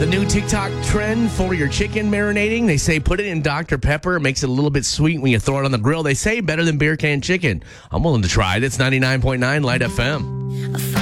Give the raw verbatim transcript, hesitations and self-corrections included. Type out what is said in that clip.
The new TikTok trend for your chicken marinating. They say put it in Doctor Pepper. It makes it a little bit sweet when you throw it on the grill. They say better than beer can chicken. I'm willing to try it. It's ninety-nine point nine Light F M.